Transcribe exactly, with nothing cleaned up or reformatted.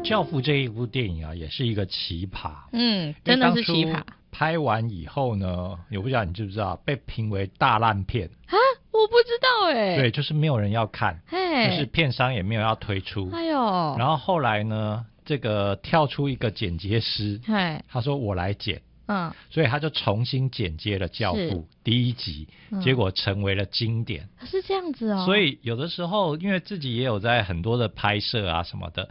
教父》这一部电影啊，也是一个奇葩。 嗯，真的是奇葩。 拍完以后呢，我不知道你知不知道，被评为大烂片啊？我不知道哎、欸。 对，就是没有人要看，就是片商也没有要推出。 哎呦， 然后后来呢，这个跳出一个剪接师，他说我来剪。嗯，所以他就重新剪接了《教父》第一集、嗯，结果成为了经典。 是这样子哦。 所以有的时候，因为自己也有在很多的拍摄啊什么的，